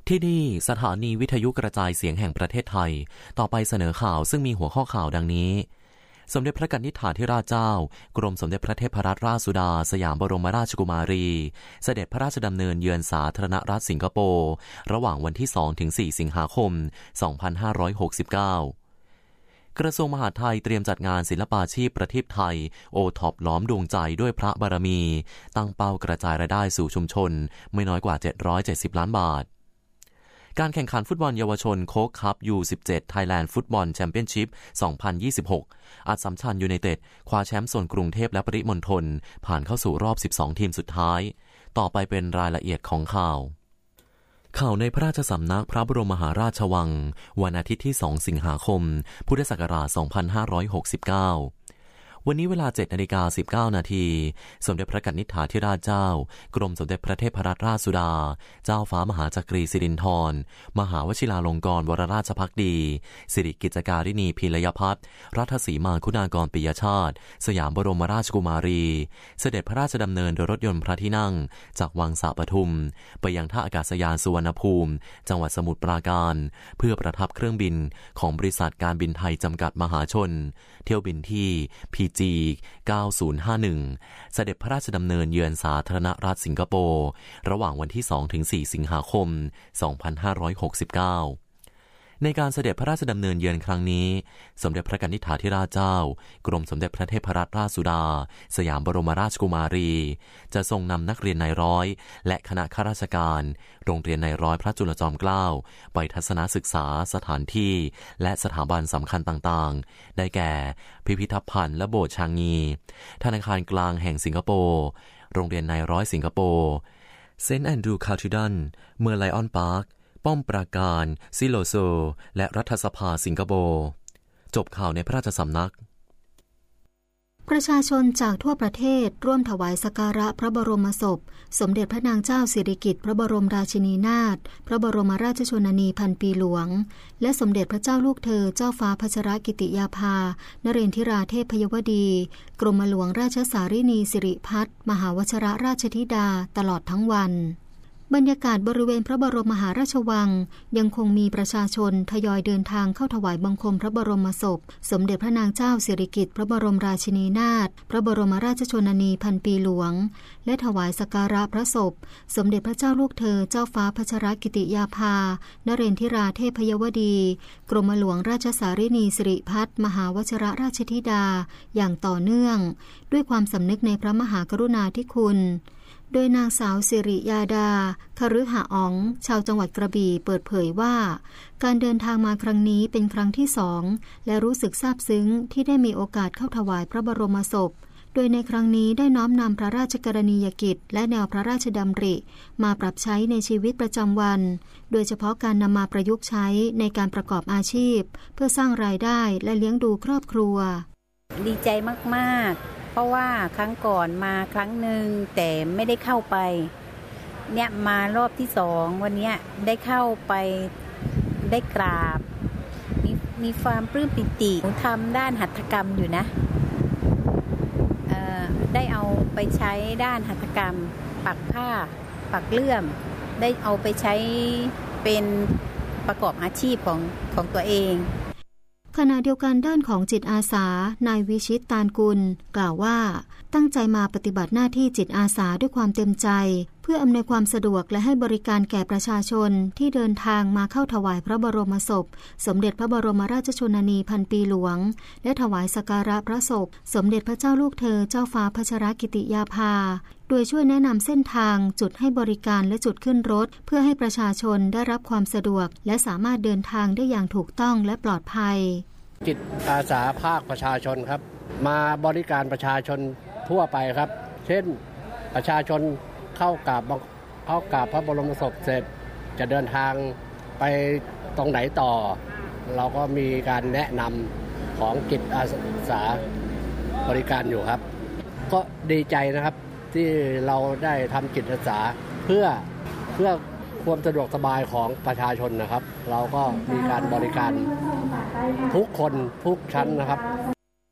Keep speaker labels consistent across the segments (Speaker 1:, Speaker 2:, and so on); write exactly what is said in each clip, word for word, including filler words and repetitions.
Speaker 1: ที่นี่สถานีวิทยุกระจายเสียงแห่งประเทศไทยต่อไปเสนอข่าวซึ่งมีหัวข้อข่าวดังนี้สมเด็จพระกนิษฐาธิราชเจ้ากรมสมเด็จพระเทพรัตนราชสุดาสยามบรมราชกุมารีเสด็จพระราชดำเนินเยือนสาธารณรัฐสิงคโปร์ระหว่างวันที่ สองถึงสี่ สิงหาคม สองพันห้าร้อยหกสิบเก้ากระทรวงมหาดไทยเตรียมจัดงานศิลปาชีพประทีปไทยโอท็อปล้อมดวงใจด้วยพระบารมีตั้งเป้ากระจายรายได้สู่ชุมชนไม่น้อยกว่าเจ็ดร้อยเจ็ดสิบล้านบาทการแข่งขันฟุตบอลเยาวชนโค้กคัพ ยู สิบเจ็ด Thailand Football Championship สองพันยี่สิบหก อัสสัมชัญยูไนเต็ดคว้าแชมป์โซนกรุงเทพและปริมณฑลผ่านเข้าสู่รอบสิบสองทีมสุดท้ายต่อไปเป็นรายละเอียดของข่าวข่าวในพระราชสำนักพระบรมมหาราชวังวันอาทิตย์ที่สองสิงหาคมพุทธศักราชสองพันห้าร้อยหกสิบเก้าวันนี้เวลา เจ็ดนาฬิกาสิบเก้านาทีสมเด็จพระกนิษฐาธิราชเจ้ากรมสมเด็จพระเทพรัตนราชสุดาเจ้าฟ้ามหาจักรีสิรินธรมหาวชิราลงกรณ์วรราชภักดีสิริกิจการิณีพีรยพัฒน์รัฐสีมาคุณากรปิยชาติสยามบรมราชกุมารีเสด็จพระราชดำเนินโดยรถยนต์พระที่นั่งจากวังสะปทุมไปยังท่าอากาศยานสุวรรณภูมิจังหวัดสมุทรปราการเพื่อประทับเครื่องบินของบริษัทการบินไทยจำกัดมหาชนเที่ยวบินที่ พี จี เก้าศูนย์ห้าหนึ่ง เสด็จพระราชดำเนินเยือนสาธารณรัฐสิงคโปร์ระหว่างวันที่ สองถึงสี่ สิงหาคม สองพันห้าร้อยหกสิบเก้าในการเสด็จพระราชดำเนินเยือนครั้งนี้สมเด็จพระกนิษฐาธิราชเจ้ากรมสมเด็จพระเทพรัตนราชสุดาสยามบรมราชกุมารีจะทรงนำนักเรียนนายร้อยและคณะข้าราชการโรงเรียนนายร้อยพระจุลจอมเกล้าไปทัศนศึกษาสถานที่และสถาบันสำคัญต่างๆได้แก่พิพิธภัณฑ์และโบสถ์ชางงีธนาคารกลางแห่งสิงคโปร์โรงเรียนนายร้อยสิงคโปร์เซนต์แอนดรูว์คาทิดันเมืองไลออนพาร์คป้อมปราการซิโลโซและรัฐสภาสิงคโปร์จบข่าวในพระราชสำนัก
Speaker 2: ประชาชนจากทั่วประเทศร่วมถวายสักการะพระบรมศพสมเด็จพระนางเจ้าสิริกิติ์พระบรมราชินีนาถพระบรมราชชนนีพันปีหลวงและสมเด็จพระเจ้าลูกเธอเจ้าฟ้าพัชรกิติยาภานเรนทิราเทพยวดีกรมหลวงราชสารินีสิริพัฒน์มหาวชิรราชธิดาตลอดทั้งวันบรรยากาศบริเวณพระบรมมหาราชวังยังคงมีประชาชนทยอยเดินทางเข้าถวายบังคมพระบรมศพสมเด็จพระนางเจ้าสิริกิติ์พระบรมราชินีนาถพระบรมราชชนนีพันปีหลวงและถวายสักการะพระศพสมเด็จพระเจ้าลูกเธอเจ้าฟ้าพัชรกิติยาภานเรนทิราเทพยวดีกรมหลวงราชสารินีสิริพัฒน์มหาวชิรราชธิดาอย่างต่อเนื่องด้วยความสำนึกในพระมหากรุณาธิคุณโดยนางสาวสิริยาดาคฤหอ๋องชาวจังหวัดกระบี่เปิดเผยว่าการเดินทางมาครั้งนี้เป็นครั้งที่สองและรู้สึกซาบซึ้งที่ได้มีโอกาสเข้าถวายพระบรมศพโดยในครั้งนี้ได้น้อมนำพระราชกรณียกิจและแนวพระราชดำริมาปรับใช้ในชีวิตประจำวันโดยเฉพาะการนำมาประยุกต์ใช้ในการประกอบอาชีพเพื่อสร้างรายได้และเลี้ยงดูครอบครัว
Speaker 3: ดีใจมากๆเพราะว่าครั้งก่อนมาครั้งหนึ่งแต่ไม่ได้เข้าไปเนี่ยมารอบที่สองวันนี้ได้เข้าไปได้กราบมีมีความปลื้มปิติทำด้านหัตถกรรมอยู่นะเอ่อได้เอาไปใช้ด้านหัตถกรรมปักผ้าปักเลื่อมได้เอาไปใช้เป็นประกอบอาชีพของของตัวเอง
Speaker 2: ขณะเดียวกันด้านของจิตอาสานายวิชิตตาลกุลกล่าวว่าตั้งใจมาปฏิบัติหน้าที่จิตอาสาด้วยความเต็มใจเพื่ออำนวยความสะดวกและให้บริการแก่ประชาชนที่เดินทางมาเข้าถวายพระบรมศพสมเด็จพระบรมราชชนนีพันปีหลวงและถวายสักการะพระศพสมเด็จพระเจ้าลูกเธอเจ้าฟ้าพัชรกิติยาภาโดยช่วยแนะนำเส้นทางจุดให้บริการและจุดขึ้นรถเพื่อให้ประชาชนได้รับความสะดวกและสามารถเดินทางได้อย่างถูกต้องและปลอดภัย
Speaker 4: จิตอาสาภาคประชาชนครับมาบริการประชาชนทั่วไปครับเช่นประชาชนเข้ากราบเข้ากราบพระบรมศพเสร็จจะเดินทางไปตรงไหนต่อเราก็มีการแนะนำของจิตอาสาบริการอยู่ครับก็ดีใจนะครับที่เราได้ทำจิตอาสาเพื่อเพื่อความสะดวกสบายของประชาชนนะครับเราก็มีการบริการทุกคนทุกชั้นนะครับ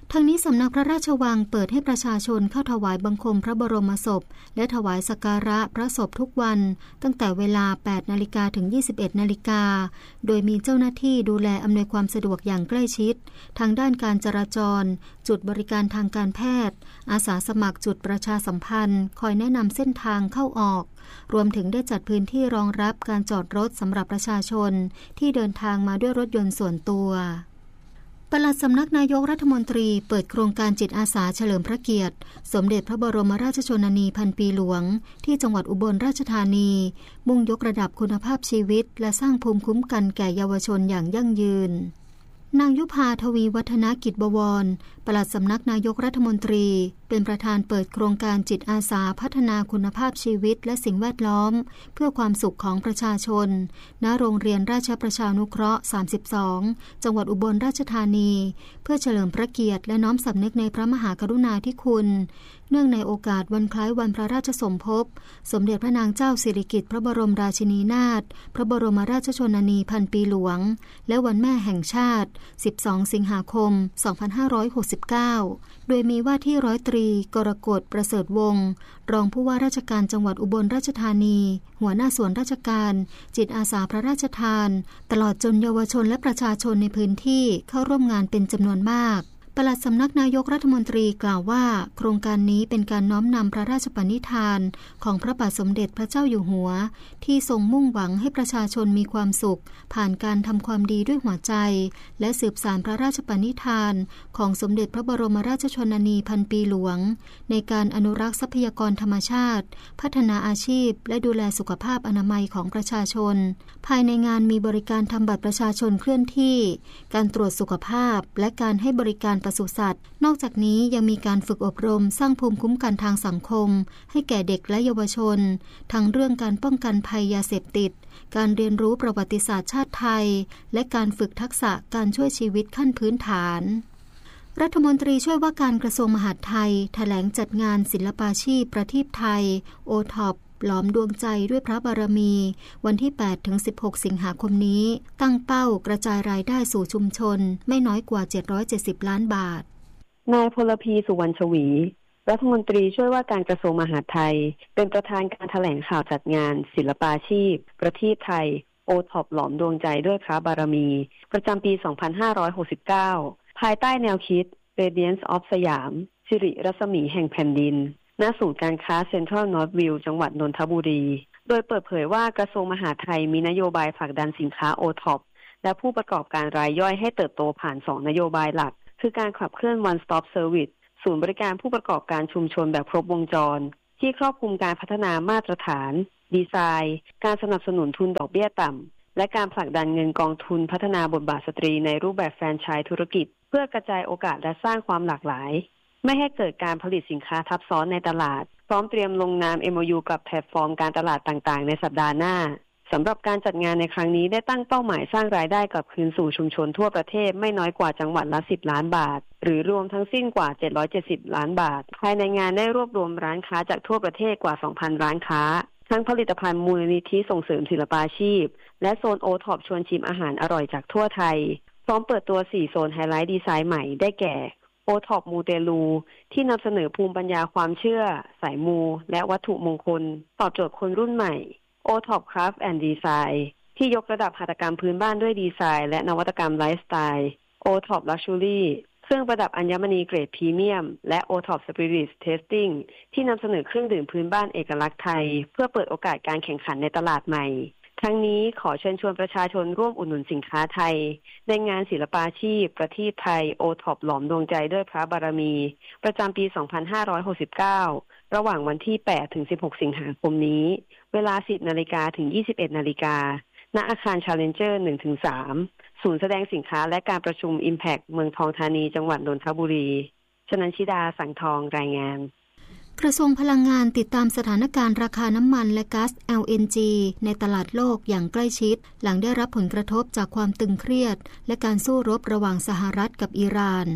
Speaker 2: ทั้งนี้สำนักพระราชวังเปิดให้ประชาชนเข้าถวายบังคมพระบรมศพและถวายสักการะพระศพทุกวันตั้งแต่เวลา แปดนาฬิกา ถึง ยี่สิบเอ็ดนาฬิกาโดยมีเจ้าหน้าที่ดูแลอำนวยความสะดวกอย่างใกล้ชิดทางด้านการจราจรจุดบริการทางการแพทย์อาสาสมัครจุดประชาสัมพันธ์คอยแนะนำเส้นทางเข้าออกรวมถึงได้จัดพื้นที่รองรับการจอดรถสำหรับประชาชนที่เดินทางมาด้วยรถยนต์ส่วนตัวปลัดสำนักนายกรัฐมนตรีเปิดโครงการจิตอาสาเฉลิมพระเกียรติสมเด็จพระบรมราชชนนีพันปีหลวงที่จังหวัดอุบลราชธานีมุ่งยกระดับคุณภาพชีวิตและสร้างภูมิคุ้มกันแก่เยาวชนอย่างยั่งยืนนางยุพาทวีวัฒนกิจบวรปลัดสำนักนายกรัฐมนตรีเป็นประธานเปิดโครงการจิตอาสาพัฒนาคุณภาพชีวิตและสิ่งแวดล้อมเพื่อความสุขของประชาชนณโรงเรียนราชประชานุเคราะห์สามสิบสองจังหวัดอุบลราชธานีเพื่อเฉลิมพระเกียรติและน้อมสำนึกในพระมหากรุณาธิคุณเนื่องในโอกาสวันคล้ายวันพระราชสมภพสมเด็จพระนางเจ้าสิริกิติ์พระบรมราชินีนาถพระบรมราชชนนีพันปีหลวงและวันแม่แห่งชาติสิบสองสิงหาคมสองพันห้าร้อยหกสิบเก้าโดยมีว่าที่ร้อยตรีกรกฎประเสริฐวงศ์รองผู้ว่าราชการจังหวัดอุบลราชธานีหัวหน้าส่วนราชการจิตอาสาพระราชทานตลอดจนเยาวชนและประชาชนในพื้นที่เข้าร่วมงานเป็นจำนวนมากปลัดสำนักนายกรัฐมนตรีกล่าวว่าโครงการนี้เป็นการน้อมนำพระราชปณิธานของพระบาทสมเด็จพระเจ้าอยู่หัวที่ทรงมุ่งหวังให้ประชาชนมีความสุขผ่านการทำความดีด้วยหัวใจและสืบสานพระราชปณิธานของสมเด็จพระบรมราชชนนีพันปีหลวงในการอนุรักษ์ทรัพยากรธรรมชาติพัฒนาอาชีพและดูแลสุขภาพอนามัยของประชาชนภายในงานมีบริการทำบัตรประชาชนเคลื่อนที่การตรวจสุขภาพและการให้บริการปศุสัตว์นอกจากนี้ยังมีการฝึกอบรมสร้างภูมิคุ้มกันทางสังคมให้แก่เด็กและเยาวชนทั้งเรื่องการป้องกันภัยยาเสพติดการเรียนรู้ประวัติศาสตร์ชาติไทยและการฝึกทักษะการช่วยชีวิตขั้นพื้นฐานรัฐมนตรีช่วยว่าการกระทรวงมหาดไทยแถลงจัดงานศิลปาชีพประทีปไทยโอท็อปหลอมดวงใจด้วยพระบารมีวันที่ แปดถึงสิบหก สิงหาคมนี้ตั้งเป้ากระจายรายได้สู่ชุมชนไม่น้อยกว่าเจ็ดร้อยเจ็ดสิบล้านบาท
Speaker 5: นายพลพีสุวรรณชวีรัฐมนตรีช่วยว่าการกระทรวงมหาดไทยเป็นประธานการแถลงข่าวจัดงานศิลปาชีพประทีปไทยโอท็อปหลอมดวงใจด้วยพระบารมีประจำปี สองพันห้าร้อยหกสิบเก้า ภายใต้แนวคิด Radiance of สยามสิริรัศมีแห่งแผ่นดินณศูนย์การค้าเซ็นทรัลนอร์ทวิวจังหวัดนนทบุรีโดยเปิดเผยว่ากระทรวงมหาดไทยมีนโยบายผลักดันสินค้าโอท็อปและผู้ประกอบการรายย่อยให้เติบโตผ่านสองนโยบายหลักคือการขับเคลื่อน One Stop Service ศูนย์บริการผู้ประกอบการชุมชนแบบครบวงจรที่ครอบคลุมการพัฒนามาตรฐานดีไซน์การสนับสนุนทุนดอกเบี้ยต่ำและการผลักดันเงินกองทุนพัฒนาบทบาทสตรีในรูปแบบแฟรนไชส์ธุรกิจเพื่อกระจายโอกาสและสร้างความหลากหลายไม่ให้เกิดการผลิตสินค้าทับซ้อนในตลาดพร้อมเตรียมลงนาม เอ็ม โอ ยู กับแพลตฟอร์มการตลาดต่างๆในสัปดาห์หน้าสำหรับการจัดงานในครั้งนี้ได้ตั้งเป้าหมายสร้างรายได้กลับคืนสู่ชุมชนทั่วประเทศไม่น้อยกว่าจังหวัดละสิบล้านบาทหรือรวมทั้งสิ้นกว่าเจ็ดร้อยเจ็ดสิบล้านบาทภายในงานได้รวบรวมร้านค้าจากทั่วประเทศกว่า สองพัน ร้านค้าทั้งผลิตภัณฑ์มูลนิธิส่งเสริมศิลปาชีพและโซนโอท็อปชวนชิมอาหารอร่อยจากทั่วไทยพร้อมเปิดตัวสี่โซนไฮไลท์ดีไซน์ใหม่ได้แก่โอท็อปมูเตลูที่นำเสนอภูมิปัญญาความเชื่อสายมูและวัตถุมงคลตอบโจทย์คนรุ่นใหม่โอท็อปคราฟต์แอนด์ดีไซน์ที่ยกระดับหัตถกรรมพื้นบ้านด้วยดีไซน์และนวัตกรรมไลฟ์สไตล์โอท็อปลักชัวรี่เครื่องประดับอัญมณีเกรดพรีเมียมและโอท็อปสปิริตเทสติ้งที่นำเสนอเครื่องดื่มพื้นบ้านเอกลักษณ์ไทยเพื่อเปิดโอกาสการแข่งขันในตลาดใหม่ทั้งนี้ขอเชิญชวนประชาชนร่วมอุดหนุนสินค้าไทยในงานศิลปาชีพประทีปไทยโอท็อปหลอมดวงใจด้วยพระบารมีประจำปี สองพันห้าร้อยหกสิบเก้า ระหว่างวันที่ แปดถึงสิบหก สิงหาคมนี้เวลา สิบนาฬิกา ถึง ยี่สิบเอ็ดนาฬิกาณอาคาร Challenger หนึ่งถึงสาม ศูนย์แสดงสินค้าและการประชุม Impact เมืองทองธานีจังหวัดนนทบุรีชนันชิดาสังทองรายงาน
Speaker 2: กระทรวงพลังงานติดตามสถานการณ์ราคาน้ำมันและก๊าซ แอล เอ็น จี ในตลาดโลกอย่างใกล้ชิดหลังได้รับผลกระทบจากความตึงเครียดและการสู้รบระหว่างสหรัฐกับอิหร่าน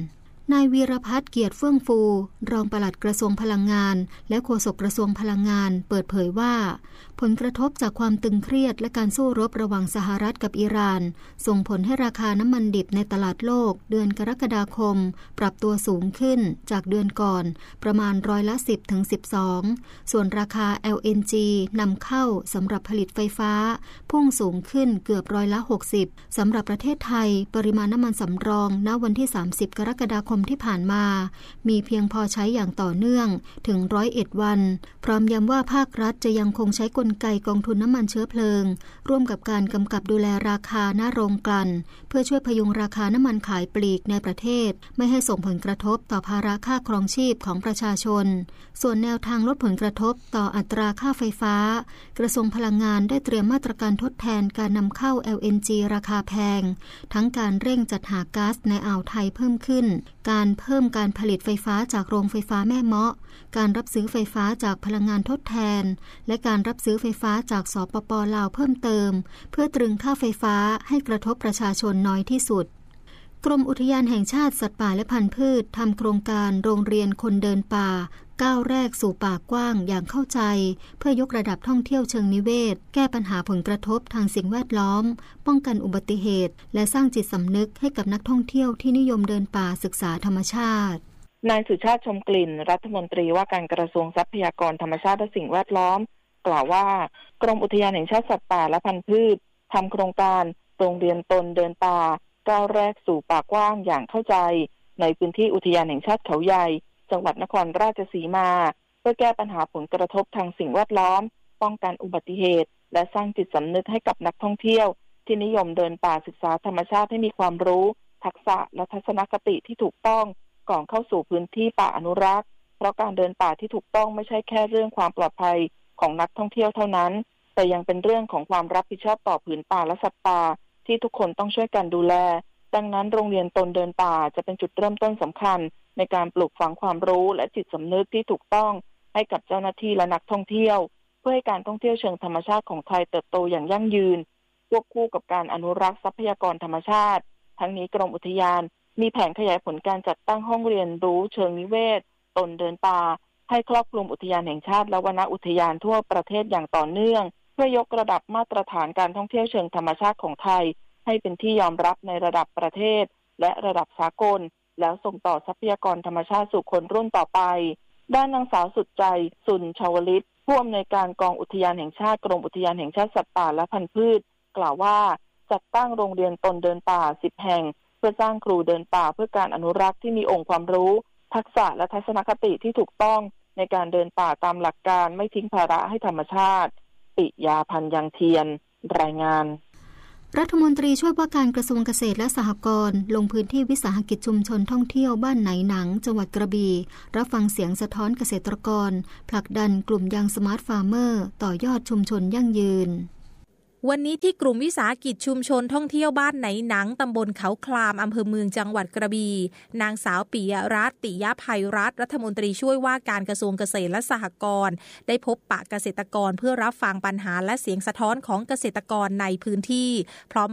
Speaker 2: นายวีรพัฒน์เกียรติเฟื่องฟูรองปลัดกระทรวงพลังงานและโฆษกกระทรวงพลังงานเปิดเผยว่าผลกระทบจากความตึงเครียดและการสู้รบระหว่างสหรัฐกับอิหร่านส่งผลให้ราคาน้ำมันดิบในตลาดโลกเดือนกรกฎาคมปรับตัวสูงขึ้นจากเดือนก่อนประมาณร้อยละ สิบถึงสิบสอง ส่วนราคา แอล เอ็น จี นำเข้าสำหรับผลิตไฟฟ้าพุ่งสูงขึ้นเกือบร้อยละ หกสิบ สำหรับประเทศไทยปริมาณน้ำมันสำรองณวันที่สามสิบกรกฎาคมที่ผ่านมามีเพียงพอใช้อย่างต่อเนื่องถึงหนึ่งร้อยเอ็ดวันพร้อมย้ำว่าภาครัฐจะยังคงใช้กลไกกองทุนน้ำมันเชื้อเพลิงร่วมกับการกำกับดูแลราคาหน้าโรงกลั่นเพื่อช่วยพยุงราคาน้ำมันขายปลีกในประเทศไม่ให้ส่งผลกระทบต่อภาระค่าครองชีพของประชาชนส่วนแนวทางลดผลกระทบต่ออัตราค่าไฟฟ้ากระทรวงพลังงานได้เตรียมมาตรการทดแทนการนำเข้า แอล เอ็น จี ราคาแพงทั้งการเร่งจัดหาก๊าซในอ่าวไทยเพิ่มขึ้นการเพิ่มการผลิตไฟฟ้าจากโรงไฟฟ้าแม่เมาะการรับซื้อไฟฟ้าจากพลังงานทดแทนและการรับซื้อไฟฟ้าจากสปป.ลาวเพิ่มเติมเพื่อตรึงค่าไฟฟ้าให้กระทบประชาชนน้อยที่สุดกรมอุทยานแห่งชาติสัตว์ป่าและพันธุ์พืชทำโครงการโรงเรียนคนเดินป่าก้าวแรกสู่ป่ากว้างอย่างเข้าใจเพื่อยกระดับท่องเที่ยวเชิงนิเวศแก้ปัญหาผลกระทบทางสิ่งแวดล้อมป้องกันอุบัติเหตุและสร้างจิตสำนึกให้กับนักท่องเที่ยวที่นิยมเดินป่าศึกษาธรรมชาติ
Speaker 6: นายสุชาติชมกลิ่นรัฐมนตรีว่าการกระทรวงทรัพยากรธรรมชาติและสิ่งแวดล้อมกล่าวว่ากรมอุทยานแห่งชาติสัตว์ป่าและพันธุ์พืชทำโครงการโรงเรียนตนเดินป่าก้าวแรกสู่ป่ากว้างอย่างเข้าใจในพื้นที่อุทยานแห่งชาติเขาใหญ่จังหวัดนครราชสีมาเพื่อแก้ปัญหาผลกระทบทางสิ่งแวดล้อมป้องกันอุบัติเหตุและสร้างจิตสำนึกให้กับนักท่องเที่ยวที่นิยมเดินป่าศึกษาธรรมชาติให้มีความรู้ทักษะและทัศนคติที่ถูกต้องก่อนเข้าสู่พื้นที่ป่าอนุรักษ์เพราะการเดินป่าที่ถูกต้องไม่ใช่แค่เรื่องความปลอดภัยของนักท่องเที่ยวเท่านั้นแต่ยังเป็นเรื่องของความรับผิดชอบต่อผืนป่าและสัตว์ป่าที่ทุกคนต้องช่วยกันดูแลดังนั้นโรงเรียนตนเดินป่าจะเป็นจุดเริ่มต้นสำคัญในการปลูกฝังความรู้และจิตสำนึกที่ถูกต้องให้กับเจ้าหน้าที่และนักท่องเที่ยวเพื่อให้การท่องเที่ยวเชิงธรรมชาติของไทยเติบโตอย่างยั่งยืนควบคู่กับการอนุรักษ์ทรัพยากรธรรมชาติทั้งนี้กรมอุทยานมีแผนขยายผลการจัดตั้งห้องเรียนรู้เชิงนิเวศตนเดินป่าให้ครอบคลุมอุทยานแห่งชาติและวนอุทยานทั่วประเทศอย่างต่อเนื่องเพื่อยกระดับมาตรฐานการท่องเที่ยวเชิงธรรมชาติของไทยให้เป็นที่ยอมรับในระดับประเทศและระดับสากลแล้วส่งต่อทรัพยากรธรรมชาติสู่คนรุ่นต่อไปด้านนางสาวสุดใจสุนชวลิตผู้อำนวยการกองอุทยานแห่งชาติกรมอุทยานแห่งชาติสัตว์ป่าและพันธุ์พืชกล่าวว่าจัดตั้งโรงเรียนตนเดินป่าสิบแห่งเพื่อสร้างครูเดินป่าเพื่อการอนุรักษ์ที่มีองค์ความรู้ทักษะและทัศนคติที่ถูกต้องในการเดินป่าตามหลักการไม่ทิ้งภาระให้ธรรมชาติปิยาพันธ์ยังเทียนรายงาน
Speaker 2: รัฐมนตรีช่วยว่าการกระทรวงเกษตรและสหกรณ์ลงพื้นที่วิสาหกิจชุมชนท่องเที่ยวบ้านไหนหนังจังหวัดกระบี่รับฟังเสียงสะท้อนเกษตรกรผลักดันกลุ่มยังสมาร์ทฟาร์มเมอร์ต่อยอดชุมชนยั่งยืน
Speaker 7: วันนี้ที่กลุ่มวิสาหกิจชุมชนท่องเที่ยวบ้านไหนหนังตำบลเขาคลามอำเภอเมืองจังหวัดกระบี่นางสาวปิยรัตน์ ติยภัยรัตน์รัฐมนตรีช่วยว่าการกระทรวงเกษตรและสหกรณ์ได้พบปะเกษตรกรเพื่อรับฟังปัญหาและเสียงสะท้อนของเกษตรกรในพื้นที่พร้อม